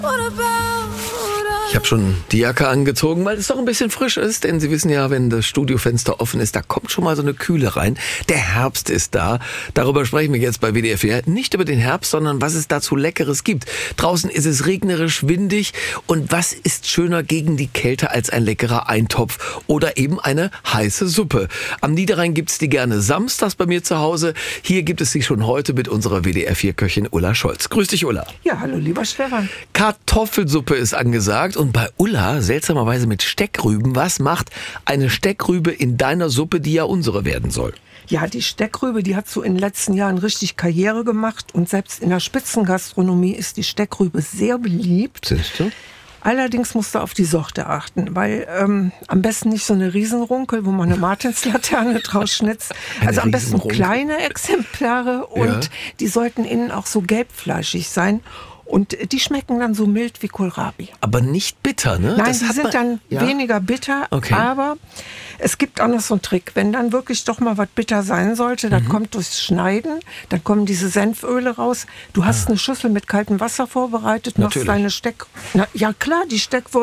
Ich habe schon die Jacke angezogen, weil es doch ein bisschen frisch ist, denn Sie wissen ja, wenn das Studiofenster offen ist, da kommt schon mal so eine Kühle rein. Der Herbst ist da. Darüber sprechen wir jetzt bei WDR 4. Nicht über den Herbst, sondern was es dazu Leckeres gibt. Draußen ist es regnerisch, windig und was ist schöner gegen die Kälte als ein leckerer Eintopf oder eben eine heiße Suppe. Am Niederrhein gibt's die gerne samstags bei mir zu Hause. Hier gibt es sie schon heute mit unserer WDR 4-Köchin Ulla Scholz. Grüß dich, Ulla. Ja, hallo lieber Stefan. Kartoffelsuppe ist angesagt und bei Ulla seltsamerweise mit Steckrüben. Was macht eine Steckrübe in deiner Suppe, die ja unsere werden soll? Ja, die Steckrübe, die hat so in den letzten Jahren richtig Karriere gemacht und selbst in der Spitzengastronomie ist die Steckrübe sehr beliebt. Siehst du? Allerdings musst du auf die Sorte achten, weil am besten nicht so eine Riesenrunkel, wo man eine Martinslaterne draus schnitzt. Also am besten kleine Exemplare und die sollten innen auch so gelbfleischig sein. Und die schmecken dann so mild wie Kohlrabi. Aber nicht bitter, ne? Nein, die sind dann weniger bitter, aber es gibt auch noch so einen Trick. Wenn dann wirklich doch mal was bitter sein sollte, dann kommt durchs Schneiden, dann kommen diese Senföle raus. Du hast eine Schüssel mit kaltem Wasser vorbereitet, machst deine die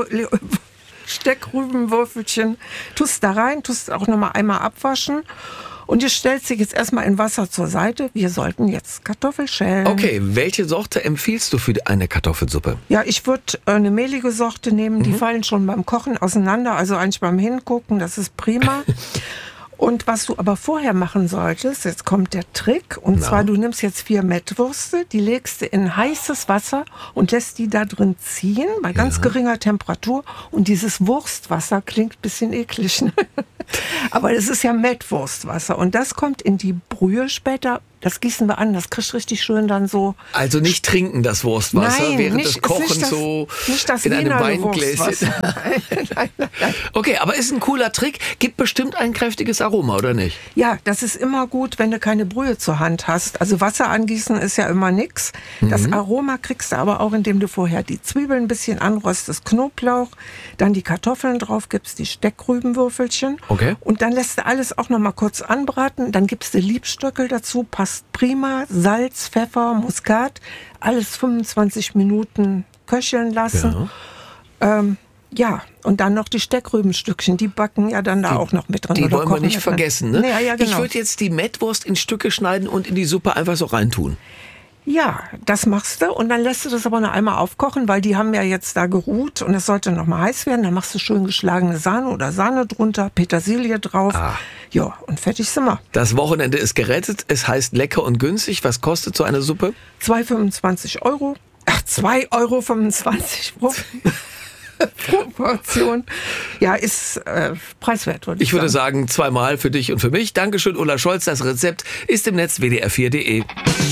Steckrübenwürfelchen, tust da rein, tust auch noch mal einmal abwaschen. Und du stellst dich jetzt erstmal in Wasser zur Seite. Wir sollten jetzt Kartoffel schälen. Okay, welche Sorte empfiehlst du für eine Kartoffelsuppe? Ja, ich würde eine mehlige Sorte nehmen. Die fallen schon beim Kochen auseinander. Also eigentlich beim Hingucken, das ist prima. Und was du aber vorher machen solltest, jetzt kommt der Trick. Und zwar, du nimmst jetzt 4 Mettwürste, die legst du in heißes Wasser und lässt die da drin ziehen, bei ganz geringer Temperatur. Und dieses Wurstwasser klingt ein bisschen eklig, ne? Aber das ist ja Mettwurstwasser. Und das kommt in die Brühe später. Das gießen wir an, das kriegst richtig schön dann so. Also nicht trinken das Wurstwasser während des Kochens nicht das in einem Wiener Weingläschen. Nein. Okay, aber ist ein cooler Trick. Gibt bestimmt ein kräftiges Aroma, oder nicht? Ja, das ist immer gut, wenn du keine Brühe zur Hand hast. Also Wasser angießen ist ja immer nix. Das Aroma kriegst du aber auch, indem du vorher die Zwiebeln ein bisschen anrostest, Knoblauch, dann die Kartoffeln drauf gibst, die Steckrübenwürfelchen. Okay. Und dann lässt du alles auch noch mal kurz anbraten. Dann gibst du Liebstöckel dazu, passt prima, Salz, Pfeffer, Muskat, alles 25 Minuten köcheln lassen. Und dann noch die Steckrübenstückchen, die backen ja dann da auch noch mit drin. Die wollen wir nicht vergessen, ne? Ja, genau. Ich würde jetzt die Mettwurst in Stücke schneiden und in die Suppe einfach so reintun. Ja, das machst du und dann lässt du das aber noch einmal aufkochen, weil die haben ja jetzt da geruht und es sollte noch mal heiß werden. Dann machst du schön geschlagene Sahne oder Sahne drunter, Petersilie drauf. Ja, und fertig sind wir. Das Wochenende ist gerettet. Es heißt lecker und günstig. Was kostet so eine Suppe? 2,25 Euro. Ach, 2,25 Euro pro Portion. Ja, ist preiswert, würde ich sagen. Ich würde sagen, 2-mal für dich und für mich. Dankeschön, Ulla Scholz. Das Rezept ist im Netz wdr4.de.